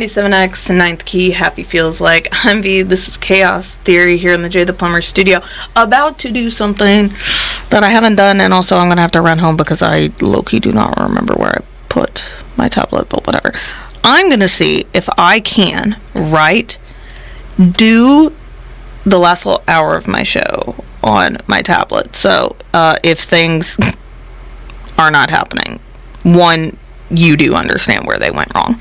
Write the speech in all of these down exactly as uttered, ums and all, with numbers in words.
ninety-seven X, Ninth Key, Happy Feels Like. I'm V. This is Chaos Theory here in the Jay the Plumber studio. About to do something that I haven't done, and also I'm going to have to run home because I low-key do not remember where I put my tablet, but whatever. I'm going to see if I can, right, do the last little hour of my show on my tablet. So, uh, if things are not happening, one, you do understand where they went wrong.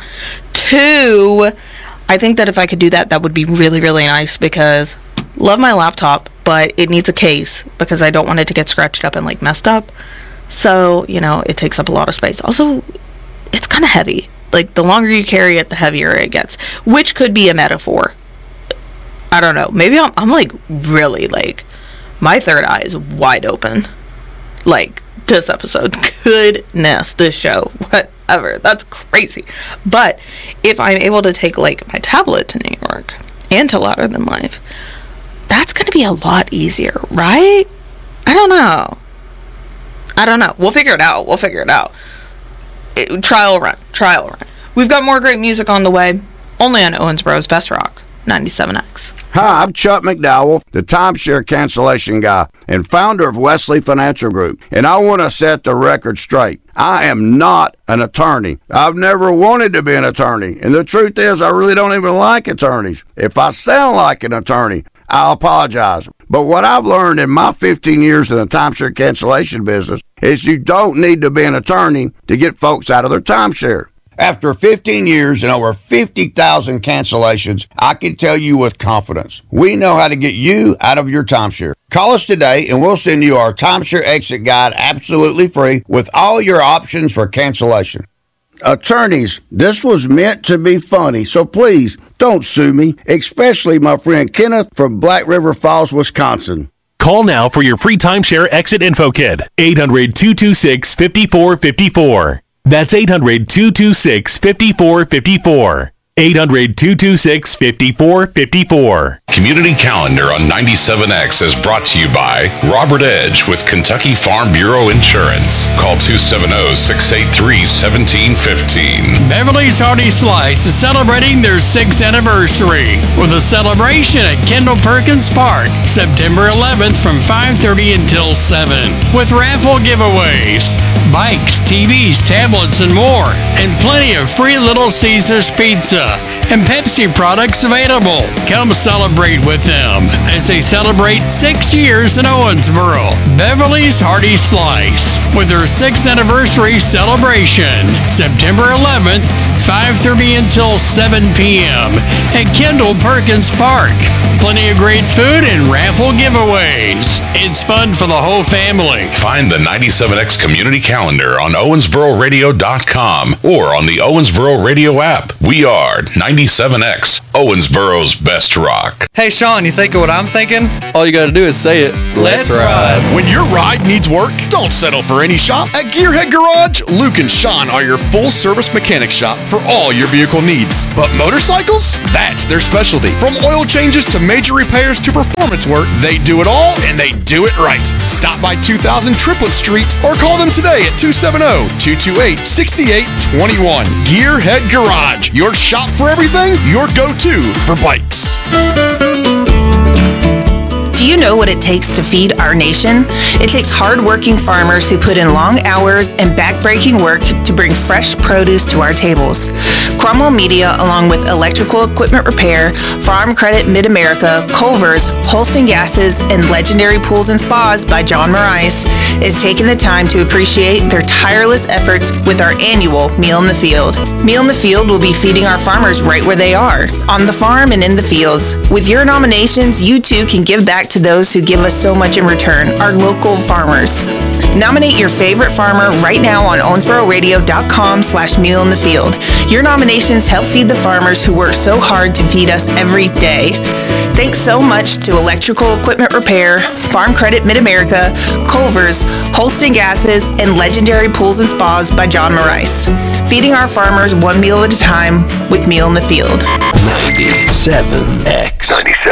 Two, I think that if I could do that, that would be really, really nice because love my laptop, but it needs a case because I don't want it to get scratched up and like messed up. So, you know, it takes up a lot of space. Also, it's kind of heavy. Like, the longer you carry it, the heavier it gets, which could be a metaphor. I don't know. Maybe I'm, I'm like really like, my third eye is wide open. Like, this episode. Goodness, this show. Whatever. That's crazy. But if I'm able to take, like, my tablet to New York and to Louder Than Life, that's going to be a lot easier, right? I don't know. I don't know. We'll figure it out. We'll figure it out. It, trial run. Trial run. We've got more great music on the way. Only on Owensboro's Best Rock, ninety-seven X. Hi, I'm Chuck McDowell, the timeshare cancellation guy and founder of Wesley Financial Group, and I want to set the record straight. I am not an attorney. I've never wanted to be an attorney, and the truth is I really don't even like attorneys. If I sound like an attorney, I apologize. But what I've learned in my fifteen years in the timeshare cancellation business is you don't need to be an attorney to get folks out of their timeshare. After fifteen years and over fifty thousand cancellations, I can tell you with confidence, we know how to get you out of your timeshare. Call us today and we'll send you our timeshare exit guide absolutely free with all your options for cancellation. Attorneys, this was meant to be funny, so please don't sue me, especially my friend Kenneth from Black River Falls, Wisconsin. Call now for your free timeshare exit info kit. eight hundred, two two six, five four five four. That's eight hundred, two two six, five four five four. eight hundred, two two six, five four five four. Community Calendar on ninety-seven X is brought to you by Robert Edge with Kentucky Farm Bureau Insurance. Call two seven zero, six eight three, one seven one five. Beverly's Hearty Slice is celebrating their sixth anniversary with a celebration at Kendall Perkins Park, September eleventh from five thirty until seven, with raffle giveaways, bikes, T Vs, tablets, and more, and plenty of free Little Caesars pizza and Pepsi products available. Come celebrate with them as they celebrate six years in Owensboro. Beverly's Hearty Slice with their sixth anniversary celebration, September eleventh, five thirty until seven p.m. at Kendall Perkins Park. Plenty of great food and raffle giveaways. It's fun for the whole family. Find the ninety-seven X Community Calendar on Owensboro Radio dot com or on the Owensboro Radio app. We are ninety-seven X, Owensboro's Best Rock. Hey, Sean, you thinking what I'm thinking? All you gotta do is say it. Let's, Let's ride. ride. When your ride needs work, don't settle for any shop. At Gearhead Garage, Luke and Sean are your full-service mechanic shop for all your vehicle needs. But motorcycles? That's their specialty. From oil changes to major repairs to performance work, they do it all, and they do it right. Stop by two thousand Triplet Street or call them today at two seven zero, two two eight, six eight two one. Gearhead Garage, your shop for everything, your go-to for bikes. Do you know what it takes to feed our nation? It takes hard-working farmers who put in long hours and back-breaking work to bring fresh produce to our tables. Cromwell Media, along with Electrical Equipment Repair, Farm Credit Mid-America, Culver's, Holston Gases, and Legendary Pools and Spas by John Morais, is taking the time to appreciate their tireless efforts with our annual Meal in the Field. Meal in the Field will be feeding our farmers right where they are, on the farm and in the fields. With your nominations, you too can give back to those who give us so much in return, our local farmers. Nominate your favorite farmer right now on Owensboro Radio dot com slash Meal in the Field. Your nominations help feed the farmers who work so hard to feed us every day. Thanks so much to Electrical Equipment Repair, Farm Credit Mid-America, Culver's, Holston Gases, and Legendary Pools and Spas by John Morais. Feeding our farmers one meal at a time with Meal in the Field. ninety-seven X.